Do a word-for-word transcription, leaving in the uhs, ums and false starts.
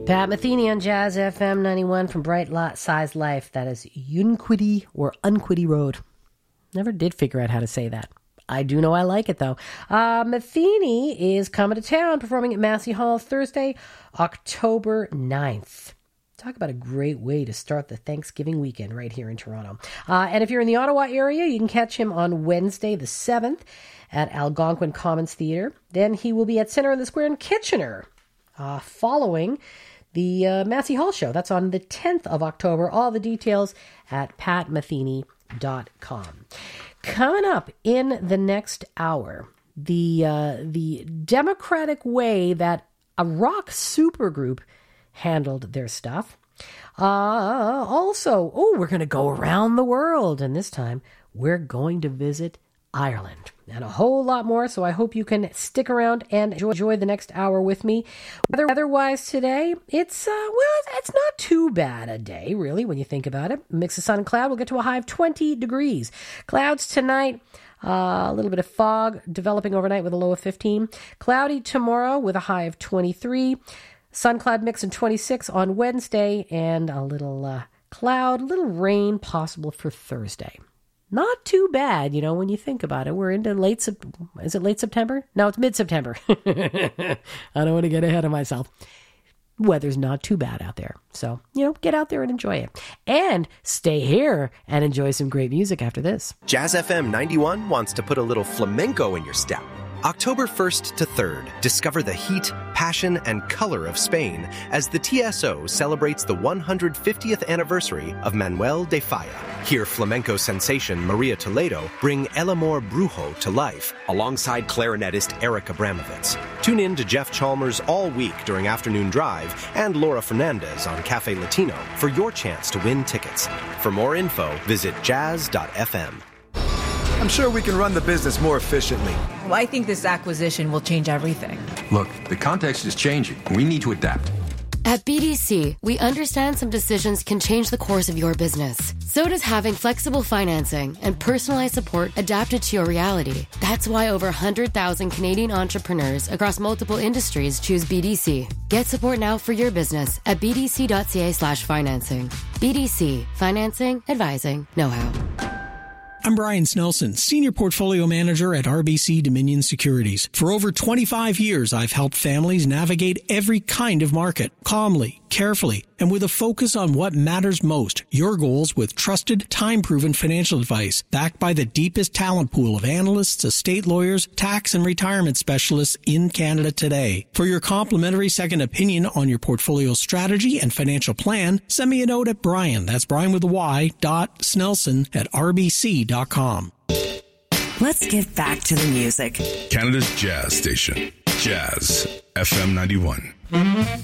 Pat Metheny on Jazz F M ninety-one from Bright Lot Size Life. That is Unquity or Unquity Road. Never did figure out how to say that. I do know I like it, though. Uh, Metheny is coming to town, performing at Massey Hall Thursday, October ninth. Talk about a great way to start the Thanksgiving weekend right here in Toronto. Uh, and if you're in the Ottawa area, you can catch him on Wednesday the seventh at Algonquin Commons Theatre. Then he will be at Centre in the Square in Kitchener, uh, following the uh, Massey Hall show. That's on the tenth of October. All the details at pat metheny dot com. Coming up in the next hour, the uh, the democratic way that a rock supergroup handled their stuff. Uh, also, oh, we're going to go around the world, and this time we're going to visit Ireland, and a whole lot more, so I hope you can stick around and enjoy, enjoy the next hour with me. Weather, weather-wise today, it's, uh, well, it's not too bad a day, really, when you think about it. Mix of sun and cloud, we'll get to a high of twenty degrees. Clouds tonight, uh, a little bit of fog developing overnight with a low of fifteen. Cloudy tomorrow with a high of twenty-three. Sun cloud mix in twenty-six on Wednesday, and a little uh, cloud, little rain possible for Thursday. Not too bad, you know, when you think about it. We're into late, Sep- is it late September? No, it's mid-September. I don't want to get ahead of myself. Weather's not too bad out there. So, you know, get out there and enjoy it. And stay here and enjoy some great music after this. Jazz F M ninety-one wants to put a little flamenco in your step. October first to third, discover the heat, passion, and color of Spain as the T S O celebrates the one hundred fiftieth anniversary of Manuel de Falla. Hear flamenco sensation Maria Toledo bring El Amor Brujo to life alongside clarinetist Eric Abramovitz. Tune in to Jeff Chalmers all week during Afternoon Drive and Laura Fernandez on Cafe Latino for your chance to win tickets. For more info, visit jazz dot f m. I'm sure we can run the business more efficiently. Well, I think this acquisition will change everything. Look, the context is changing. We need to adapt. At B D C, we understand some decisions can change the course of your business. So does having flexible financing and personalized support adapted to your reality. That's why over one hundred thousand Canadian entrepreneurs across multiple industries choose B D C. Get support now for your business at b d c dot c a slash financing. B D C. Financing, advising, know-how. I'm Brian Snelson, Senior Portfolio Manager at R B C Dominion Securities. For over twenty-five years, I've helped families navigate every kind of market, calmly, carefully, and with a focus on what matters most, your goals with trusted, time-proven financial advice, backed by the deepest talent pool of analysts, estate lawyers, tax and retirement specialists in Canada today. For your complimentary second opinion on your portfolio strategy and financial plan, send me a note at Brian, that's Brian with a Y, dot Snelson at r b c dot com. Let's get back to the music. Canada's Jazz Station, Jazz F M ninety-one.